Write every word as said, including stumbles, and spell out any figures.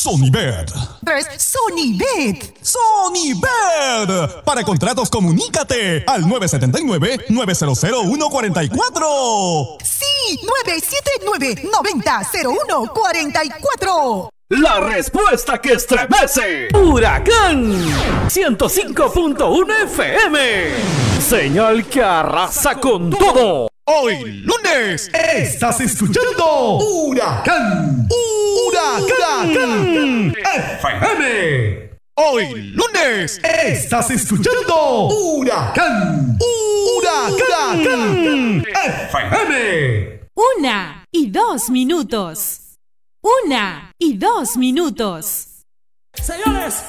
Sonibet. tres. Sonibet. Sonibet. Para contratos, comunícate al nueve siete nueve, nueve cero cero, uno cuatro cuatro. Sí, nueve siete nueve, nueve cero cero uno cuatro cuatro. La respuesta que estremece. Huracán ciento cinco punto uno F M. Señal que arrasa con todo. Hoy lunes estás escuchando Huracán. Huracán F M. Hoy lunes estás escuchando Huracán. Huracán F M. Una y dos minutos. Una y dos minutos. Señores,